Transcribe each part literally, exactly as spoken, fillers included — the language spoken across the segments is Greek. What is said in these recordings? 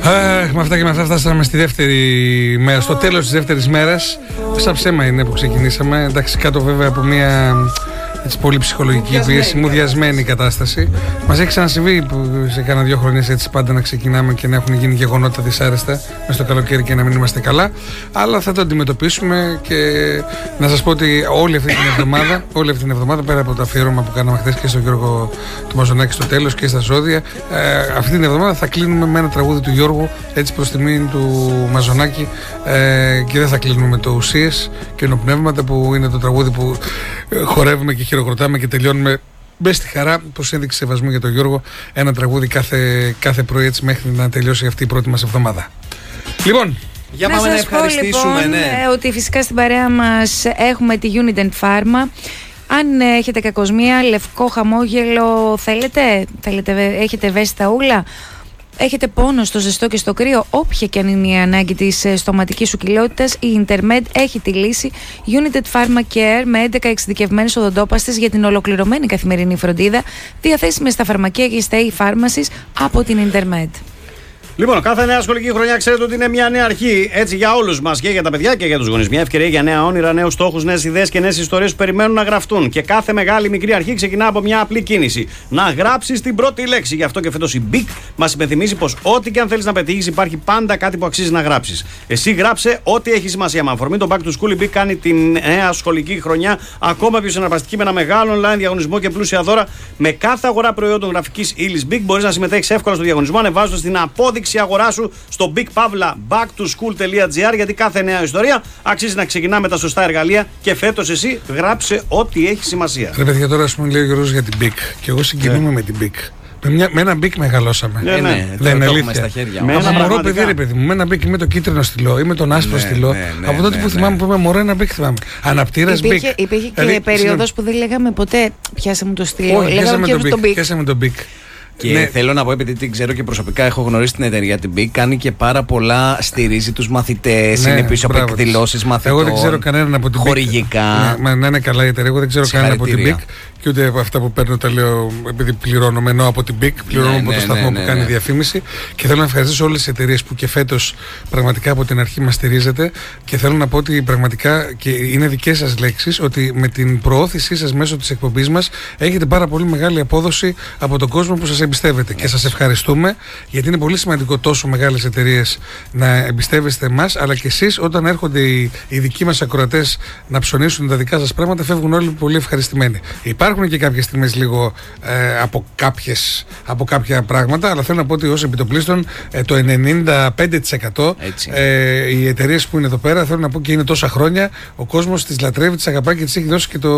Αχ, με αυτά και με αυτά φτάσαμε στη δεύτερη μέρα, στο τέλος της δεύτερης μέρας. Σαν ψέμα είναι που ξεκινήσαμε. Εντάξει, κάτω βέβαια από μια έτσι, πολύ ψυχολογική πίεση, μουδιασμένη κατάσταση. Μας έχει ξανασυμβεί που σε κάνα δύο χρονιές έτσι πάντα να ξεκινάμε και να έχουν γίνει γεγονότα δυσάρεστα μέσα στο καλοκαίρι και να μην είμαστε καλά. Αλλά θα το αντιμετωπίσουμε και να σας πω ότι όλη αυτή την εβδομάδα, όλη αυτή την εβδομάδα πέρα από το αφιέρωμα που κάναμε χθες και στον Γιώργο του Μαζονάκη στο τέλος και στα ζώδια, ε, αυτή την εβδομάδα θα κλείνουμε με ένα τραγούδι του Γιώργου έτσι προς τιμή του Μαζονάκη ε, και δεν θα κλείνουμε με το Ουσίες και Νοπνεύματα που είναι το τραγούδι που χορεύουμε και χειροκροτάμε και τελειώνουμε μπες στη χαρά, προς ένδειξη σεβασμού για τον Γιώργο, ένα τραγούδι κάθε, κάθε πρωί έτσι μέχρι να τελειώσει αυτή η πρώτη μας εβδομάδα. Λοιπόν, για να πάμε να ευχαριστήσουμε, λοιπόν, ναι. ότι φυσικά στην παρέα μας έχουμε τη Unident Pharma. Αν έχετε κακοσμία, λευκό χαμόγελο θέλετε, θέλετε έχετε ευαίσθητα ούλα, έχετε πόνο στο ζεστό και στο κρύο, όποια και αν είναι η ανάγκη της στοματικής σου κοιλότητας, η Intermed έχει τη λύση. Unident Pharma Care με έντεκα εξειδικευμένες οδοντόπαστες για την ολοκληρωμένη καθημερινή φροντίδα, διαθέσιμες στα φαρμακεία και στα e-pharmacies από την Intermed. Λοιπόν, κάθε νέα σχολική χρονιά ξέρετε ότι είναι μια νέα αρχή. Έτσι για όλους μας, και για τα παιδιά και για τους γονείς. Μια ευκαιρία για νέα όνειρα, νέους στόχους, νέες ιδέες και νέες ιστορίες που περιμένουν να γραφτούν. Και κάθε μεγάλη μικρή αρχή ξεκινά από μια απλή κίνηση. Να γράψεις την πρώτη λέξη. Γι' αυτό και φέτος η μπικ μας υπενθυμίζει πως ό,τι και αν θέλεις να πετύχεις, υπάρχει πάντα κάτι που αξίζει να γράψεις. Εσύ γράψε ό,τι έχει σημασία. Με αφορμή το Back to School, η μπικ κάνει τη νέα σχολική χρονιά ακόμα πιο συναρπαστική με ένα μεγάλο online διαγωνισμό και πλούσια δώρα. Με κάθε αγορά προϊόντων γραφικής ύλης μπικ μπορείς να συμμετέχεις εύκολα στο διαγωνισμό ανεβάζοντας την απόδειξη αγορά σου στο big pavla back to school dot gr, γιατί κάθε νέα ιστορία αξίζει να ξεκινά με τα σωστά εργαλεία και φέτος εσύ γράψε ό,τι έχει σημασία. Ρε παιδιά, τώρα ας πούμε λέει ο Γιώργος για την μπικ και εγώ συγκινούμαι yeah. με την μπικ. Με, μια, με ένα μπικ μεγαλώσαμε. Ναι, ναι, δεν είναι αλήθεια. Στα χέρια. Με ένα μωρό παιδί, ρε παιδί μου, με ένα μπικ ή με το κίτρινο στυλό ή με τον άσπρο ναι, στυλό. Ναι, ναι, από τότε ναι, που ναι. θυμάμαι που είμαι μωρό, ένα μπικ θυμάμαι. Αναπτήρας μπικ. Υπήρχε και δηλαδή, περίοδος που δεν λέγαμε ποτέ πιάσε μου το στυλό. Όχι, πιάσε τον μπικ. Και ναι. θέλω να πω, επειδή την ξέρω και προσωπικά, έχω γνωρίσει την εταιρεία την μπικ, κάνει και πάρα πολλά, στηρίζει τους μαθητές, ναι, είναι πίσω από εκδηλώσεις μαθητών. Εγώ δεν ξέρω κανέναν από την μπικ. Χορηγικά. Ναι, να είναι καλά η εταιρεία, εγώ δεν ξέρω κανέναν από την μπικ. Και ούτε από αυτά που παίρνω τα λέω επειδή πληρώνω, ενώ από την μπικ, πληρώνω ναι, από ναι, το σταθμό ναι, ναι, που κάνει ναι. διαφήμιση. Και θέλω να ευχαριστήσω όλες τις εταιρείες που και φέτος πραγματικά από την αρχή μας στηρίζετε. Και θέλω να πω ότι πραγματικά, και είναι δικές σας λέξεις, ότι με την προώθησή σας μέσω της εκπομπής μας έχετε πάρα πολύ μεγάλη απόδοση από τον κόσμο που σας εμπιστεύεται. Ναι. Και σας ευχαριστούμε, γιατί είναι πολύ σημαντικό τόσο μεγάλες εταιρείες να εμπιστεύεστε εμάς, αλλά και εσείς όταν έρχονται οι, οι δικοί μας ακροατές να ψωνίσουν τα δικά σας πράγματα, φεύγουν όλοι πολύ ευχαριστημένοι. Υπάρχουν και κάποιες στιγμές λίγο ε, από, κάποιες, από κάποια πράγματα, αλλά θέλω να πω ότι ως επιτοπλίστων ε, το ενενήντα πέντε τοις εκατό ε, οι εταιρείες που είναι εδώ πέρα, θέλω να πω και είναι τόσα χρόνια, ο κόσμος τις λατρεύει, τις αγαπάει και τις έχει δώσει και το,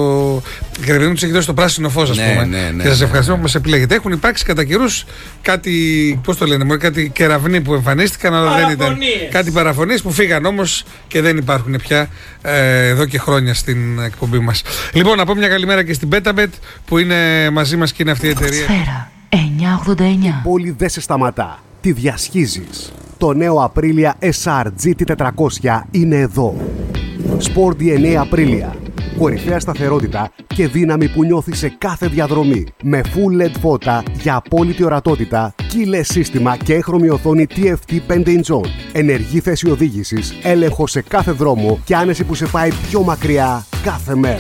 και τις έχει δώσει το πράσινο φως, ας ναι, πούμε. Ναι, ναι, και σας ευχαριστούμε ναι, που μας επιλέγετε. Έχουν υπάρξει κατά καιρούς κάτι, πώς το λένε, κάτι κεραυνοί που εμφανίστηκαν, αλλά δεν ήταν. Κάτι παραφωνίες που φύγαν όμως και δεν υπάρχουν πια ε, εδώ και χρόνια στην εκπομπή μας. Λοιπόν, να πω μια καλημέρα και στην Betabet που είναι μαζί μας και είναι αυτή η εταιρεία. Σφαίρα εννιακόσια ογδόντα εννιά. Η πόλη δεν σε σταματά. Τη διασχίζεις. Το νέο Aprilia ες αρ τζι τι τετρακόσια είναι εδώ. Sport ντι εν έι Aprilia. Κορυφαία σταθερότητα και δύναμη που νιώθει σε κάθε διαδρομή. Με full ελ ι ντι φώτα για απόλυτη ορατότητα, keyless σύστημα και έχρωμη οθόνη τι εφ τι πέντε inch. Ενεργή θέση οδήγησης, έλεγχο σε κάθε δρόμο και άνεση που σε πάει πιο μακριά κάθε μέρα.